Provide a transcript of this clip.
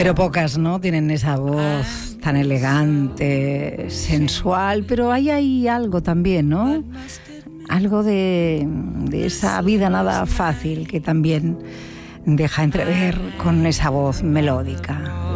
Pero pocas, ¿no? Tienen esa voz tan elegante, sensual, pero hay ahí algo también, ¿no? Algo de esa vida nada fácil que también deja entrever con esa voz melódica.